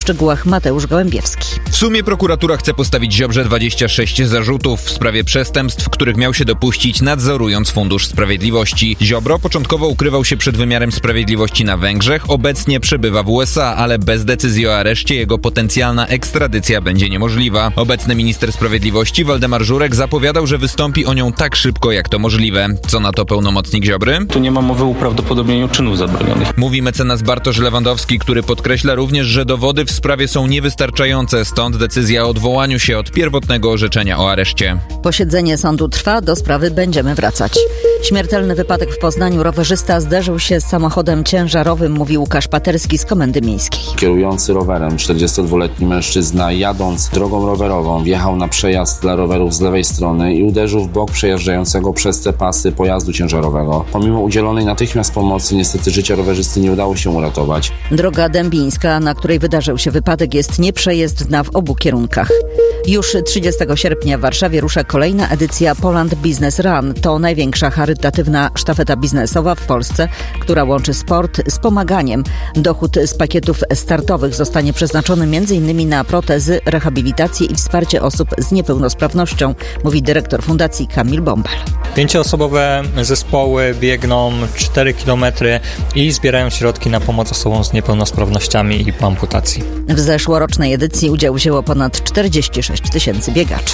szczegółach Mateusz Gołębiewski. W sumie prokuratura chce postawić Ziobrze 26 zarzutów w sprawie przestępstw, których miał się dopuścić, nadzorując Fundusz Sprawiedliwości. Ziobro początkowo ukrywał się przed wymiarem sprawiedliwości na Węgrzech, obecnie przebywa w USA, ale bez decyzji o areszcie jego potencjalna ekstradycja będzie niemożliwa. Obecny minister sprawiedliwości Waldemar Żurek zapowiadał, że wystąpi o nią tak szybko, jak to możliwe. Co na to pełnomocnik Ziobry? Tu nie ma mowy o uprawdopodobnieniu czynów zabronionych. Mówi mecenas Bartosz Lewandowski, który podkreśla również, że dowody w sprawie są niewystarczające, stąd decyzja o odwołaniu się od pierwotnego orzeczenia o areszcie. Posiedzenie sądu trwa, do sprawy będziemy wracać. Śmiertelny wypadek w Poznaniu. Rowerzysta zderzył się z samochodem ciężarowym, mówi Łukasz Paterski z Komendy Miejskiej. Kierujący rowerem 42-letni mężczyzna, jadąc drogą rowerową, wjechał na przejazd dla rowerów z lewej strony i uderzył w bok przejeżdżającego przez te pasy pojazdu ciężarowego. Pomimo udzielonej natychmiast pomocy, niestety życia rowerzysty nie udało się uratować. Droga dębińska, na której wydarzył się wypadek, jest nieprzejezdna w obu kierunkach. Już 30 sierpnia w Warszawie rusza kolejna edycja Poland Business Run. To największa charytatywna sztafeta biznesowa w Polsce, która łączy sport z pomaganiem. Dochód z pakietów startowych zostanie przeznaczony m.in. na protezy, rehabilitację i wsparcie osób z niepełnosprawnością, mówi dyrektor fundacji Kamil Bąbel. 5-osobowe zespoły biegną 4 km i zbierają środki na pomoc osobom z niepełnosprawnościami i po amputacji. W zeszłorocznej edycji udział wzięło ponad 46 000 biegaczy.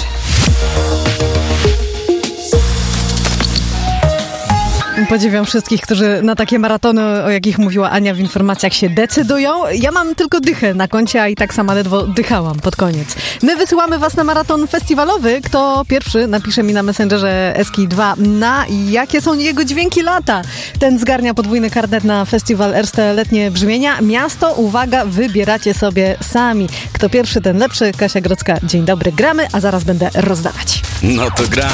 Podziwiam wszystkich, którzy na takie maratony, o jakich mówiła Ania w informacjach, się decydują. Ja mam tylko dychę na koncie, a i tak sama ledwo dychałam pod koniec. My wysyłamy was na maraton festiwalowy. Kto pierwszy napisze mi na Messengerze Eski2, na jakie są jego dźwięki lata. Ten zgarnia podwójny karnet na festiwal Erste Letnie Brzmienia. Miasto, uwaga, wybieracie sobie sami. Kto pierwszy, ten lepszy. Kasia Grodzka, dzień dobry, gramy, a zaraz będę rozdawać. No to gramy.